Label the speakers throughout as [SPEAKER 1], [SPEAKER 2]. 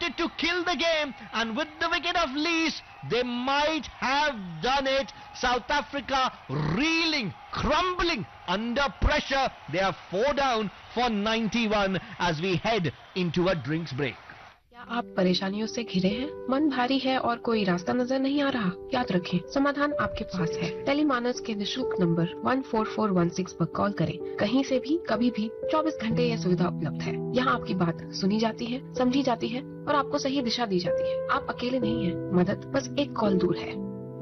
[SPEAKER 1] wanted to kill the game, and with the wicket of Lees, they might have done it. South Africa reeling, crumbling under pressure. They are 4 down for 91 as we head into a drinks break.
[SPEAKER 2] क्या आप परेशानियों से घिरे हैं? मन भारी है और कोई रास्ता नजर नहीं आ रहा? याद रखें, समाधान आपके पास है। टेलीमानस के निशुल्क नंबर 14416 पर कॉल करें। कहीं से भी, कभी भी, 24 घंटे यह सुविधा उपलब्ध है। यहाँ आपकी बात सुनी जाती है, समझी जाती है और आपको सही दिशा दी जाती है। आप अकेले नहीं हैं। मदद बस एक कॉल दूर है।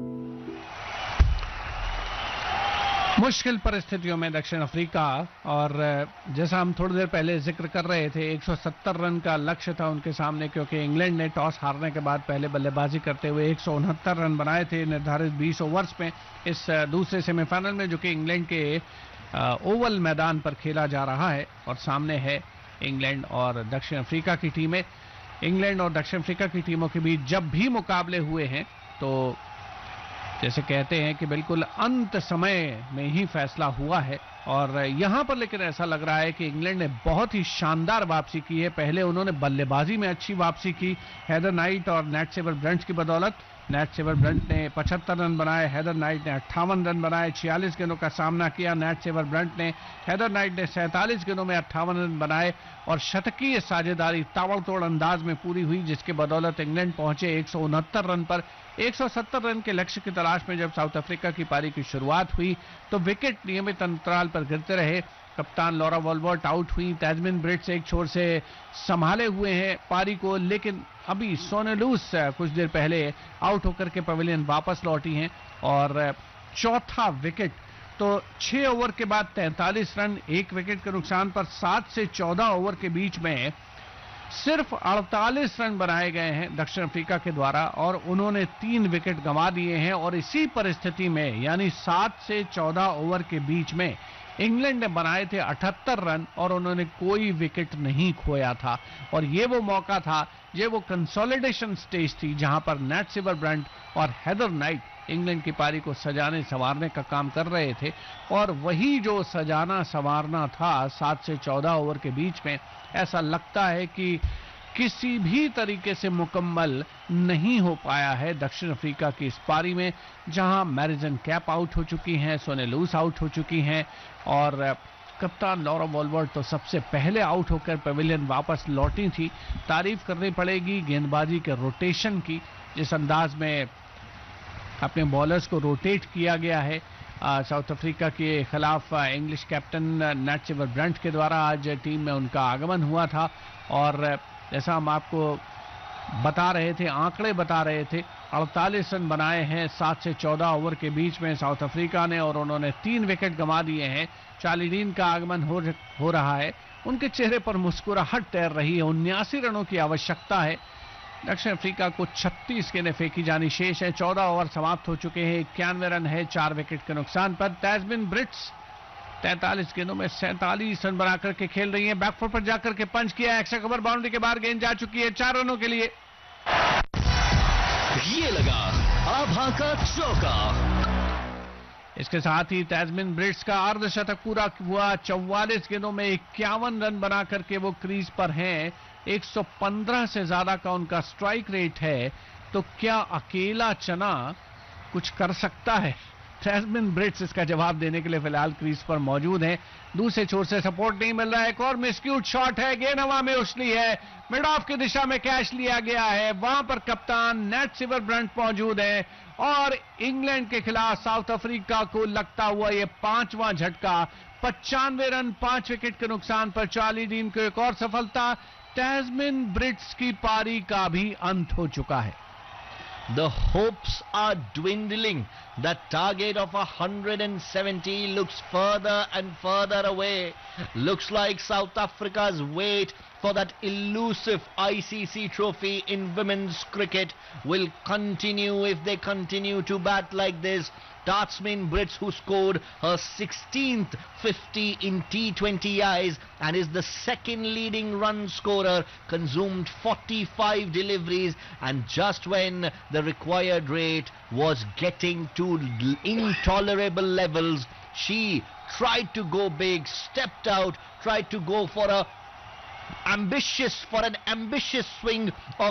[SPEAKER 3] मुश्किल परिस्थितियों में दक्षिण अफ्रीका, और जैसा हम थोड़ी देर पहले जिक्र कर रहे थे, 170 रन का लक्ष्य था उनके सामने, क्योंकि इंग्लैंड ने टॉस हारने के बाद पहले बल्लेबाजी करते हुए 169 रन बनाए थे निर्धारित 20 ओवर्स में इस दूसरे सेमीफाइनल में, जो कि इंग्लैंड के ओवल मैदान पर खेला जा रहा है। और सामने है इंग्लैंड और दक्षिण अफ्रीका की टीमें। इंग्लैंड और दक्षिण अफ्रीका की टीमों के बीच जब भी मुकाबले हुए हैं तो जैसे कहते हैं कि बिल्कुल अंत समय में ही फैसला हुआ है। और यहां पर लेकिन ऐसा लग रहा है कि इंग्लैंड ने बहुत ही शानदार वापसी की है। पहले उन्होंने बल्लेबाजी में अच्छी वापसी की हैदर नाइट और नैट सेवर ब्रंट की बदौलत। नैट सेवर ब्रंट ने 75 रन बनाए, हैदर नाइट ने 58 रन बनाए। 46 गेंदों का सामना किया नैट सेवर ब्रंट ने। हैदर नाइट ने 47 गेंदों में 58 रन बनाए और शतकीय साझेदारी ताबड़तोड़ अंदाज में पूरी हुई, जिसके बदौलत इंग्लैंड पहुंचे 169 रन पर। 170 रन के लक्ष्य की तलाश में जब साउथ अफ्रीका की पारी की शुरुआत हुई तो विकेट नियमित अंतराल पर गिरते रहे। कप्तान लॉरा वॉल्वर्ट आउट हुई। तैजमिन ब्रिट्स एक छोर से संभाले हुए हैं पारी को, लेकिन अभी सोनेलूस कुछ देर पहले आउट होकर के पवेलियन वापस लौटी हैं। और चौथा विकेट तो 6 ओवर के बाद 43 रन, 1 विकेट के नुकसान पर 7 से 14 ओवर के बीच में सिर्फ 48 रन बनाए गए हैं दक्षिण अफ्रीका के द्वारा और उन्होंने 3 विकेट गंवा दिए हैं। और इसी परिस्थिति में यानी 7 से 14 ओवर के बीच में इंग्लैंड ने बनाए थे 78 रन और उन्होंने कोई विकेट नहीं खोया था। और ये वो मौका था, ये वो कंसोलिडेशन स्टेज थी जहां पर नैट सेवर ब्रंट और हैदर नाइट इंग्लैंड की पारी को सजाने संवारने का काम कर रहे थे। और वही जो सजाना संवारना था 7 से 14 ओवर के बीच में, ऐसा लगता है कि किसी भी तरीके से मुकम्मल नहीं हो पाया है दक्षिण अफ्रीका की इस पारी में, जहां मैरिजन कैप आउट हो चुकी हैं, सोनेलूस आउट हो चुकी हैं और कप्तान लॉरा वॉल्वर्ट तो सबसे पहले आउट होकर पवेलियन वापस लौटी थी। तारीफ करनी पड़ेगी गेंदबाजी के रोटेशन की, जिस अंदाज में अपने बॉलर्स को रोटेट किया गया है साउथ अफ्रीका के खिलाफ English captain NAT saver Brunt के द्वारा आज टीम में उनका आगमन हुआ था। और जैसा हम आपको बता रहे थे, आंकड़े बता रहे थे, 48 रन बनाए हैं 7 से 14 ओवर के बीच में साउथ अफ्रीका ने और उन्होंने 3 विकेट गंवा दिए हैं। चार्ली डीन का आगमन हो रहा है, उनके चेहरे पर मुस्कुराहट तैर रही है। 79 रनों की आवश्यकता है। दक्षिण अफ्रीका को 36 गेंदें फेंकी जानी शेष है। 14 ओवर समाप्त हो चुके हैं। 91 रन है 4 विकेट के नुकसान पर। तैजमिन ब्रिट्स 43 गेंदों में 47 रन बनाकर के खेल रही है। बैकफुट पर जाकर के पंच किया, एक्स्ट्रा कवर बाउंड्री के बाहर गेंद जा चुकी है 4 रनों के लिए।
[SPEAKER 1] ये लगा आभा का चौका।
[SPEAKER 3] इसके साथ ही तैजमिन ब्रिट्स का अर्धशतक पूरा हुआ। 44 गेंदों में 51 रन बना करके वो क्रीज पर हैं। 115 से ज्यादा का उनका स्ट्राइक रेट है। तो क्या अकेला चना कुछ कर सकता है? तैजमिन ब्रिट्स इसका जवाब देने के लिए फिलहाल क्रीज पर मौजूद हैं। दूसरे छोर से सपोर्ट नहीं मिल रहा है। एक और मिसक्यूट शॉट है, गेंद हवा में उछली है, मिड ऑफ की दिशा में कैच लिया गया है। वहां पर कप्तान नैट सेवर ब्रंट मौजूद है और इंग्लैंड के खिलाफ साउथ अफ्रीका को लगता हुआ ये 5वां झटका। 95 रन 5 विकेट के नुकसान पर चार्ली डीन को एक और सफलता। तैजमिन ब्रिट्स की पारी का भी अंत हो चुका है।
[SPEAKER 1] The hopes are dwindling. The target of 170 looks further and further away. Looks like South Africa's wait for that elusive ICC trophy in women's cricket will continue if they continue to bat like this. Taitzmin Brits, who scored her 16th 50 in T20Is and is the second leading run scorer, consumed 45 deliveries, and just when the required rate was getting to intolerable levels, she tried to go big, stepped out, tried to go for an ambitious swing of